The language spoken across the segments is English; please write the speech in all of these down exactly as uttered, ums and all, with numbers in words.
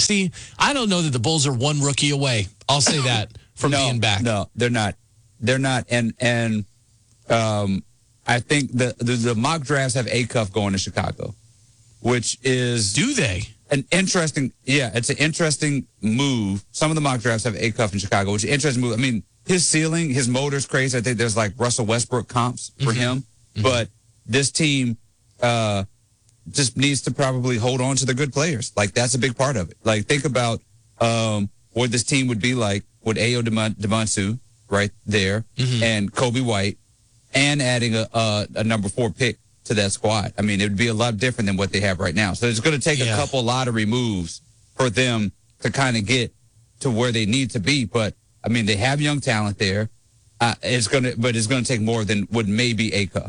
See, I don't know that the Bulls are one rookie away. I'll say that from no, being back. No, they're not. They're not. And and um, I think the, the the mock drafts have Acuff going to Chicago, which is do they an interesting? Yeah, it's an interesting move. Some of the mock drafts have Acuff in Chicago, which is an interesting move. I mean, his ceiling, his motor's crazy. I think there's like Russell Westbrook comps for mm-hmm. him, mm-hmm. but this team. Uh, just needs to probably hold on to the good players. Like, that's a big part of it. Like, think about um, what this team would be like with Ayo Demonsu right there mm-hmm. and Kobe White and adding a, a, a number four pick to that squad. I mean, it would be a lot different than what they have right now. So it's going to take yeah. a couple lottery moves for them to kind of get to where they need to be. But, I mean, they have young talent there. Uh, it's going to, but it's going to take more than what maybe Acuff.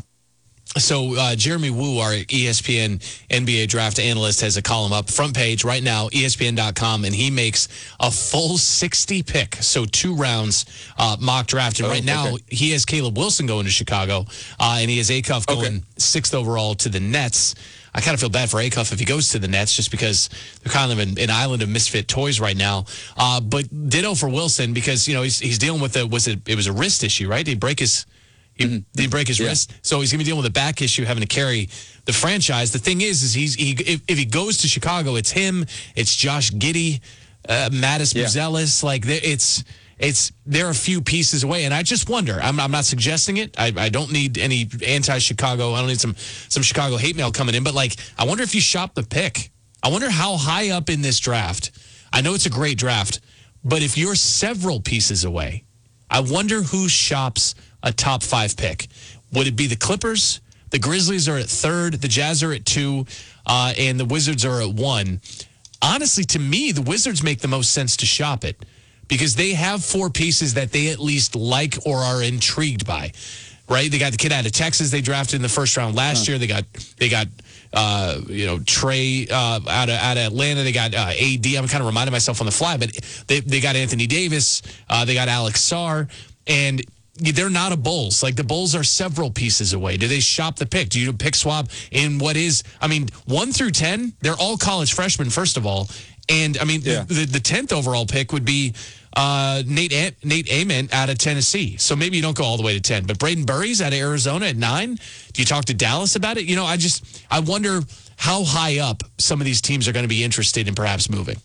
So uh, Jeremy Woo, our E S P N N B A draft analyst, has a column up, front page right now, E S P N dot com, and he makes a full sixty pick, so two rounds uh, mock draft. And oh, right now, okay. he has Caleb Wilson going to Chicago, uh, and he has Acuff going okay. sixth overall to the Nets. I kind of feel bad for Acuff if he goes to the Nets just because they're kind of an, an island of misfit toys right now. Uh, but ditto for Wilson because, you know, he's he's dealing with a, was it, it was a wrist issue, right? Did he break his... He, mm-hmm. Did he break his yeah. wrist? So he's going to be dealing with a back issue, having to carry the franchise. The thing is, is he's he if, if he goes to Chicago, it's him, it's Josh Giddey, uh, Mattis yeah. Buzelis. Like it's it's they're a few pieces away, and I just wonder. I'm I'm not suggesting it. I, I don't need any anti-Chicago. I don't need some some Chicago hate mail coming in. But like, I wonder if you shop the pick. I wonder how high up in this draft. I know it's a great draft, but if you're several pieces away, I wonder who shops a top five pick. Would it be the Clippers? The Grizzlies are at third. The Jazz are at two. Uh, and the Wizards are at one. Honestly, to me, the Wizards make the most sense to shop it because they have four pieces that they at least like or are intrigued by, right? They got the kid out of Texas they drafted in the first round last huh. year. They got, they got uh, you know, Trey uh, out, of, out of Atlanta. They got uh, A D. I'm kind of reminding myself on the fly, but they, they got Anthony Davis. Uh, they got Alex Sarr. And they're not a Bulls. Like, the Bulls are several pieces away. Do they shop the pick? Do you pick swap in what is, I mean, one through ten, they're all college freshmen, first of all. And, I mean, yeah. the, the tenth overall pick would be uh, Nate A- Nate Ament out of Tennessee. So maybe you don't go all the way to ten. But Braden Burries out of Arizona at nine. Do you talk to Dallas about it? You know, I just, I wonder how high up some of these teams are going to be interested in perhaps moving.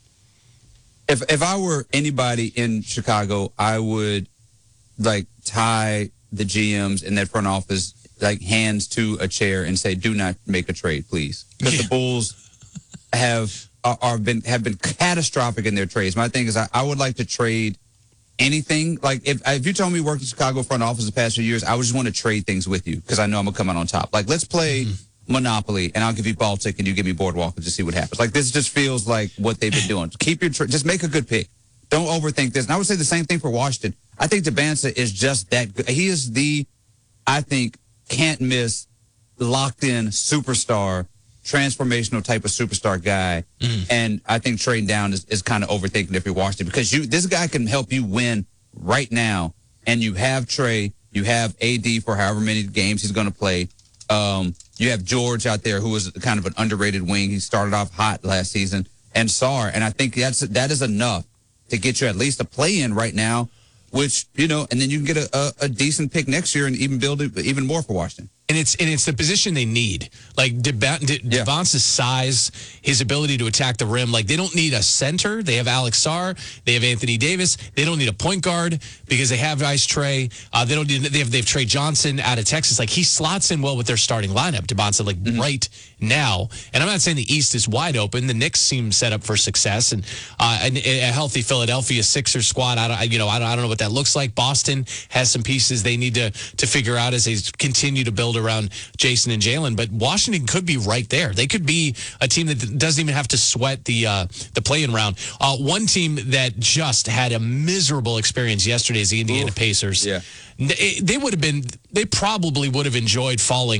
If If I were anybody in Chicago, I would, like, tie the G Ms in that front office, like, hands to a chair and say, do not make a trade, please. Because yeah. the Bulls have are, are been have been catastrophic in their trades. My thing is I, I would like to trade anything. Like, if if you told me work in Chicago front office the past few years, I would just want to trade things with you because I know I'm going to come out on top. Like, let's play mm-hmm. Monopoly, and I'll give you Baltic, and you give me Boardwalk, and just see what happens. Like, this just feels like what they've been doing. Keep your tra- just make a good pick. Don't overthink this. And I would say the same thing for Washington. I think Debanza is just that good. He is the, I think, can't miss, locked in superstar, transformational type of superstar guy. Mm. And I think trading down is, is kind of overthinking if you're Washington because you this guy can help you win right now. And you have Trey, you have A D for however many games he's going to play. Um, you have George out there who is kind of an underrated wing. He started off hot last season. And Sarr. And I think that's that is enough to get you at least a play-in right now. Which, you know, and then you can get a, a, a decent pick next year and even build it even more for Washington. And it's and it's the position they need. Like, De- De- yeah. Devonta's size, his ability to attack the rim. Like, they don't need a center. They have Alex Sarr. They have Anthony Davis. They don't need a point guard because they have Ice Trey. Uh, they don't need. They have they have Trey Johnson out of Texas. Like, he slots in well with their starting lineup. Devonta, like mm-hmm. right now. And I'm not saying the East is wide open. The Knicks seem set up for success, and uh, a, a healthy Philadelphia Sixers squad. I don't, you know, I don't, I don't know what that looks like. Boston has some pieces they need to to figure out as they continue to build around Jason and Jalen, but Washington could be right there. They could be a team that doesn't even have to sweat the uh, the play-in round. Uh, one team that just had a miserable experience yesterday is the Indiana Ooh, Pacers. Yeah. They would have been, they probably would have enjoyed falling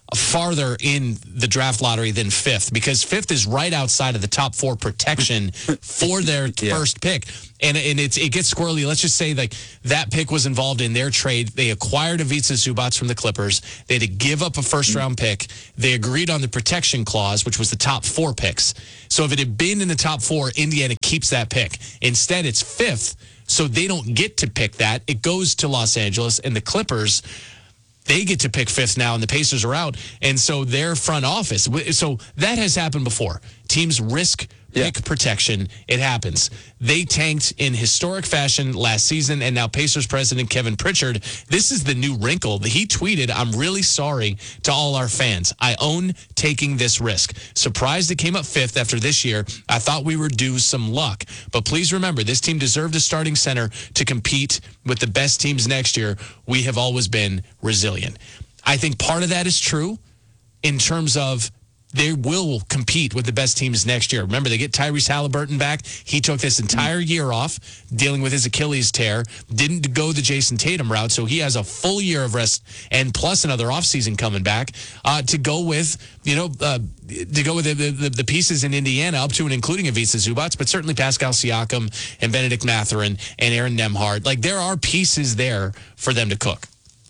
farther in the draft lottery than fifth, because fifth is right outside of the top four protection for their yeah. first pick. And, and it's, it gets squirrely. Let's just say like that pick was involved in their trade. They acquired Ivica Zubac from the Clippers. They had to give up a first-round pick. They agreed on the protection clause, which was the top four picks. So if it had been in the top four, Indiana keeps that pick. Instead, it's fifth, so they don't get to pick that. It goes to Los Angeles, and the Clippers, they get to pick fifth now, and the Pacers are out. And so their front office, so that has happened before. Teams risk pick yeah. protection. It happens. They tanked in historic fashion last season, and now Pacers president Kevin Pritchard, this is the new wrinkle. He tweeted, "I'm really sorry to all our fans. I own taking this risk. Surprised it came up fifth after this year. I thought we were due some luck. But please remember, this team deserved a starting center to compete with the best teams next year. We have always been resilient." I think part of that is true in terms of they will compete with the best teams next year. Remember, they get Tyrese Halliburton back. He took this entire year off dealing with his Achilles tear, didn't go the Jason Tatum route, so he has a full year of rest and plus another offseason coming back uh, to go with, you know, uh, to go with the, the, the pieces in Indiana up to and including Ivica Zubac, but certainly Pascal Siakam and Benedict Mathurin and Aaron Nemhard. Like, there are pieces there for them to cook.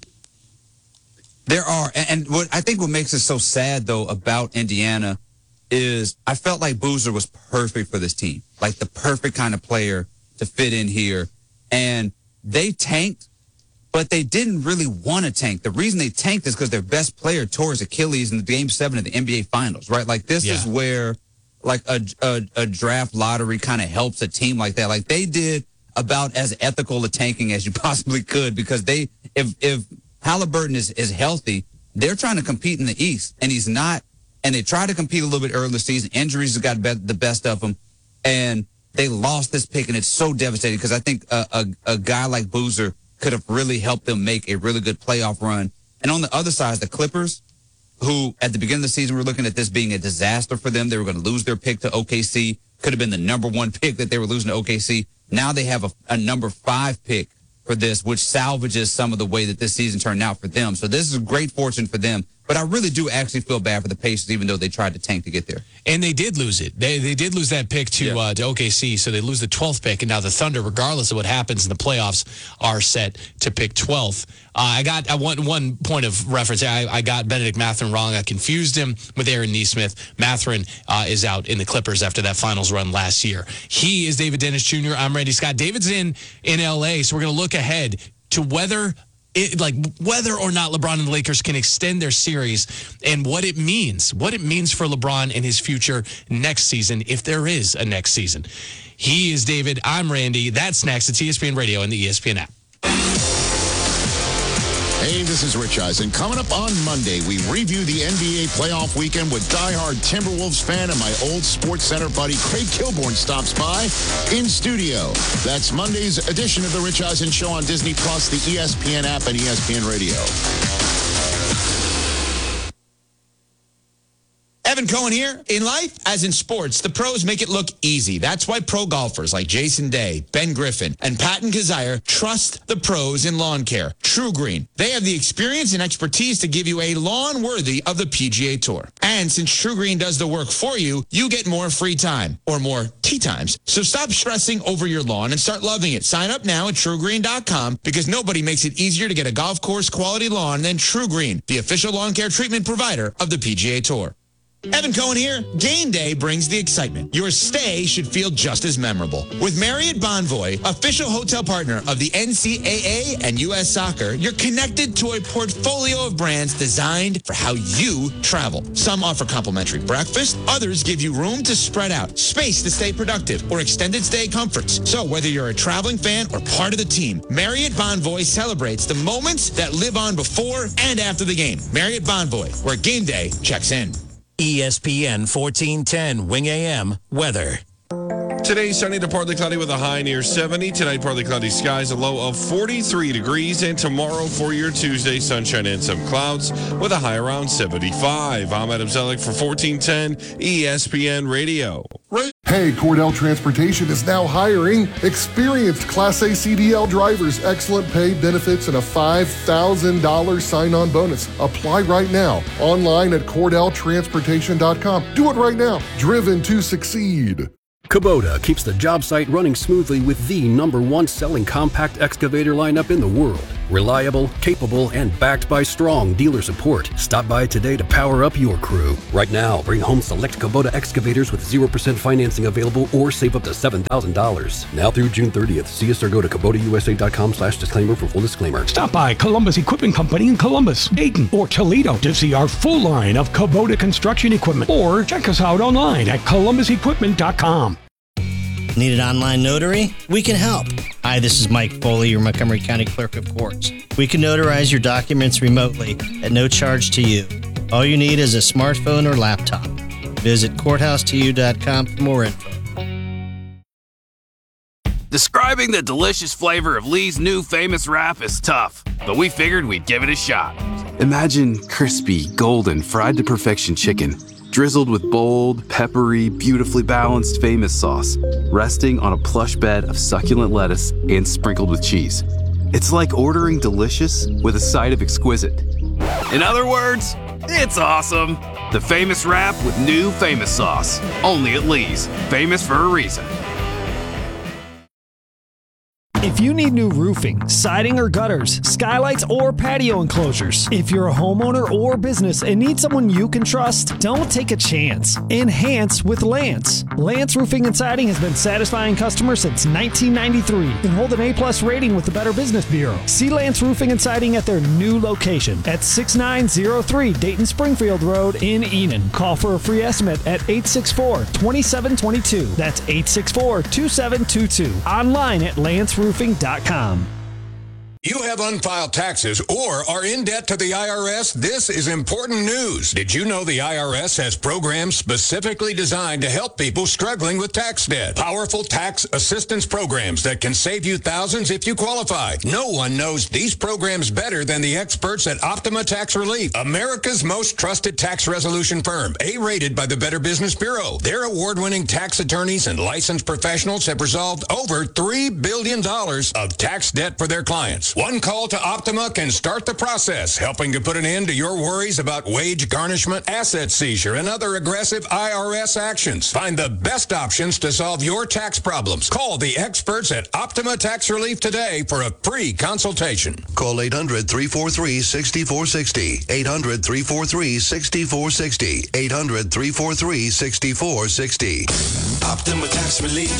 There are, and what I think what makes it so sad, though, about Indiana is I felt like Boozer was perfect for this team, like the perfect kind of player to fit in here. And they tanked, but they didn't really want to tank. The reason they tanked is because their best player tore his Achilles in the Game seven of the N B A Finals, right? Like, this yeah. is where, like, a, a, a draft lottery kind of helps a team like that. Like, they did about as ethical a tanking as you possibly could, because they, if, if, Halliburton is, is healthy, they're trying to compete in the East, and he's not. And they tried to compete a little bit early in the season. Injuries have got be- the best of them, and they lost this pick, and it's so devastating because I think a, a, a guy like Boozer could have really helped them make a really good playoff run. And on the other side, the Clippers, who at the beginning of the season were looking at this being a disaster for them. They were going to lose their pick to O K C. Could have been the number one pick that they were losing to O K C. Now they have a, a number five pick for this, which salvages some of the way that this season turned out for them. So this is a great fortune for them. But I really do actually feel bad for the Pacers, even though they tried to tank to get there. And they did lose it. They they did lose that pick to yeah. uh, to O K C, so they lose the twelfth pick. And now the Thunder, regardless of what happens in the playoffs, are set to pick twelfth. Uh, I got I want one point of reference. I, I got Benedict Mathurin wrong. I confused him with Aaron Nesmith. Mathurin uh, is out in the Clippers after that finals run last year. He is David Dennis Junior I'm Randy Scott. David's in, in L A, so we're going to look ahead to whether It, like whether or not LeBron and the Lakers can extend their series and what it means, what it means for LeBron and his future next season, if there is a next season. He is David. I'm Randy. That's next. It's E S P N Radio and the E S P N app. Hey, this is Rich Eisen. Coming up on Monday, we review the N B A playoff weekend with diehard Timberwolves fan and my old Sports Center buddy Craig Kilborn stops by in studio. That's Monday's edition of the Rich Eisen Show on Disney Plus, the E S P N app, and E S P N Radio. Evan Cohen here. In life, as in sports, the pros make it look easy. That's why pro golfers like Jason Day, Ben Griffin, and Patton Kazire trust the pros in lawn care. True Green. They have the experience and expertise to give you a lawn worthy of the P G A Tour. And since True Green does the work for you, you get more free time, or more tee times. So stop stressing over your lawn and start loving it. Sign up now at true green dot com, because nobody makes it easier to get a golf course quality lawn than True Green, the official lawn care treatment provider of the P G A Tour. Evan Cohen here. Game day brings the excitement. Your stay should feel just as memorable. With Marriott Bonvoy, official hotel partner of the N C A A and U S Soccer, you're connected to a portfolio of brands designed for how you travel. Some offer complimentary breakfast. Others give you room to spread out, space to stay productive, or extended stay comforts. So whether you're a traveling fan or part of the team, Marriott Bonvoy celebrates the moments that live on before and after the game. Marriott Bonvoy, where game day checks in. E S P N fourteen ten Wing A M weather. Today, sunny to partly cloudy with a high near seventy. Tonight, partly cloudy skies, a low of forty-three degrees. And tomorrow, for your Tuesday, sunshine and some clouds with a high around seventy-five. I'm Adam Zellick for fourteen ten E S P N Radio. Hey, Cordell Transportation is now hiring experienced Class A C D L drivers, excellent pay, benefits, and a five thousand dollars sign-on bonus. Apply right now, online at cordell transportation dot com. Do it right now. Driven to succeed. Kubota keeps the job site running smoothly with the number one selling compact excavator lineup in the world. Reliable, capable, and backed by strong dealer support. Stop by today to power up your crew. Right now, bring home select Kubota excavators with zero percent financing available or save up to seven thousand dollars. Now through June thirtieth. See us or go to Kubota U S A dot com slash disclaimer for full disclaimer. Stop by Columbus Equipment Company in Columbus, Dayton, or Toledo to see our full line of Kubota construction equipment. Or check us out online at columbus equipment dot com. Need an online notary? We can help. Hi, this is Mike Foley, your Montgomery County Clerk of Courts. We can notarize your documents remotely at no charge to you. All you need is a smartphone or laptop. Visit courthouse to you dot com for more info. Describing the delicious flavor of Lee's new famous wrap is tough, but we figured we'd give it a shot. Imagine crispy, golden, fried to perfection chicken, drizzled with bold, peppery, beautifully balanced famous sauce, resting on a plush bed of succulent lettuce and sprinkled with cheese. It's like ordering delicious with a side of exquisite. In other words, it's awesome. The famous wrap with new famous sauce. Only at Lee's. Famous for a reason. If you need new roofing, siding or gutters, skylights or patio enclosures, if you're a homeowner or business and need someone you can trust, don't take a chance. Enhance with Lance. Lance Roofing and Siding has been satisfying customers since nineteen ninety-three and hold an A-plus rating with the Better Business Bureau. See Lance Roofing and Siding at their new location at six nine zero three Dayton Springfield Road in Enon. Call for a free estimate at eight six four, two seven two two. That's eight six four, two seven two two. Online at lance roofing dot com. You have unfiled taxes or are in debt to the I R S? This is important news. Did you know the I R S has programs specifically designed to help people struggling with tax debt? Powerful tax assistance programs that can save you thousands if you qualify. No one knows these programs better than the experts at Optima Tax Relief, America's most trusted tax resolution firm, A-rated by the Better Business Bureau. Their award-winning tax attorneys and licensed professionals have resolved over three billion dollars of tax debt for their clients. One call to Optima can start the process, helping to put an end to your worries about wage garnishment, asset seizure, and other aggressive I R S actions. Find the best options to solve your tax problems. Call the experts at Optima Tax Relief today for a free consultation. Call eight hundred, three four three, six four six zero. eight hundred, three four three, six four six zero. eight hundred, three four three, six four six zero. Optima Tax Relief.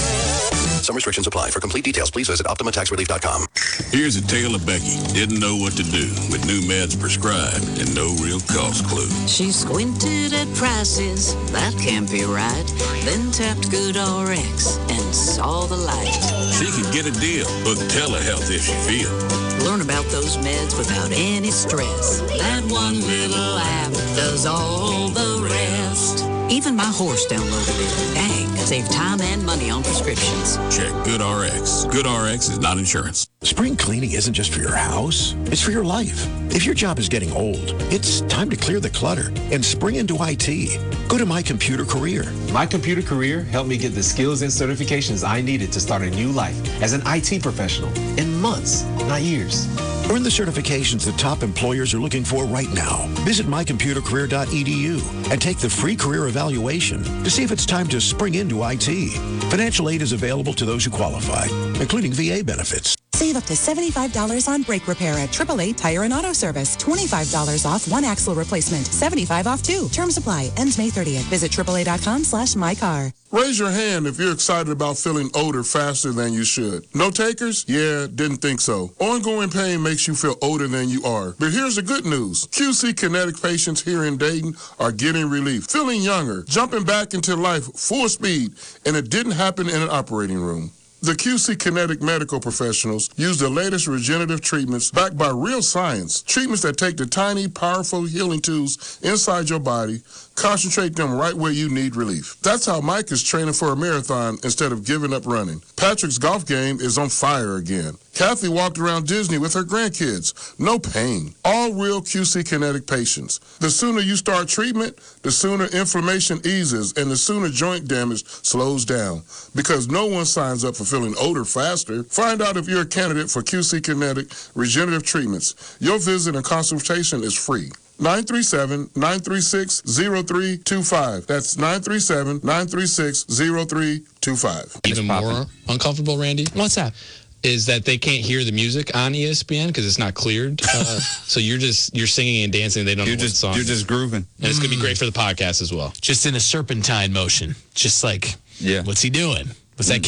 Some restrictions apply. For complete details, please visit optima tax relief dot com. Here's a tale of Becky. Didn't know what to do with new meds prescribed and no real cost clue. She squinted at prices, that can't be right. Then tapped Good R X and saw the light. She could get a deal. Book telehealth if she feels. Learn about those meds without any stress. That one little app does all the rest. Even my horse downloaded it. Dang, save time and money on prescriptions. Check Good R X. Good R X is not insurance. Spring cleaning isn't just for your house, it's for your life. If your job is getting old, it's time to clear the clutter and spring into I T. Go to My Computer Career. My Computer Career helped me get the skills and certifications I needed to start a new life as an I T professional in months, not years. Earn the certifications that top employers are looking for right now. Visit my computer career dot e d u and take the free career evaluation to see if it's time to spring into I T. Financial aid is available to those who qualify, including V A benefits. Save up to seventy-five dollars on brake repair at triple A Tire and Auto Service. twenty-five dollars off one axle replacement. seventy-five dollars off two. Terms apply. Ends May thirtieth. Visit triple A dot com slash my car. Raise your hand if you're excited about feeling older faster than you should. No takers? Yeah, didn't think so. Ongoing pain makes you feel older than you are. But here's the good news. Q C Kinetic patients here in Dayton are getting relief, feeling younger, jumping back into life full speed, and it didn't happen in an operating room. The Q C Kinetic medical professionals use the latest regenerative treatments backed by real science, treatments that take the tiny, powerful healing tools inside your body, concentrate them right where you need relief. That's how Mike is training for a marathon instead of giving up running. Patrick's golf game is on fire again. Kathy walked around Disney with her grandkids. No pain. All real Q C Kinetic patients. The sooner you start treatment, the sooner inflammation eases and the sooner joint damage slows down. Because no one signs up for feeling older faster. Find out if you're a candidate for Q C Kinetic regenerative treatments. Your visit and consultation is free. nine three seven, nine three six, zero three two five. That's nine three seven, nine three six, zero three two five. Even more uncomfortable, Randy? What's that? Is that they can't hear the music on E S P N because it's not cleared. Uh, so you're just you're singing and dancing. They don't you're know just, what song. You're just grooving. And it's going to be great for the podcast as well. Just in a serpentine motion. Just like, yeah. What's he doing? What's that